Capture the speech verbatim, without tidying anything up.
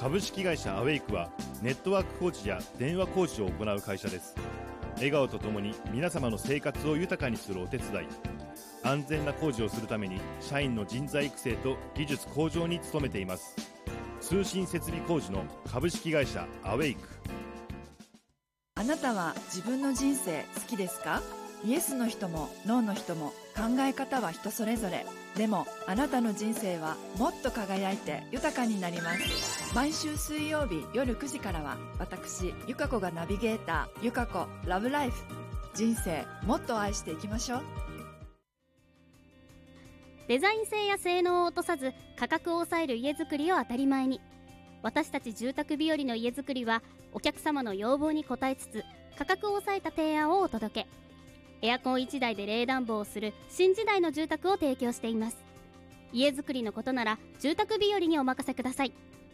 株式会社アウェイクはネットワーク工事や電話工事を行う会社です。笑顔とともに皆様の生活を豊かにするお手伝い、安全な工事をするために社員の人材育成と技術向上に努めています。通信設備工事の株式会社アウェイク。 あなたは自分の人生好きですか？イエスの人もノーの人も考え方は人それぞれ。でもあなたの人生はもっと輝いて豊かになります。毎週水曜日夜くじからは私ゆか子がナビゲーターゆか子ラブライフ。人生もっと愛していきましょう。 デザイン性や性能を落とさず価格を抑える家づくりを当たり前に。私たち住宅日和の家づくりはお客様の要望に応えつつ価格を抑えた提案をお届け。エアコンいちだいで冷暖房をする新時代の住宅を提供しています。家づくりのことなら住宅日和にお任せください。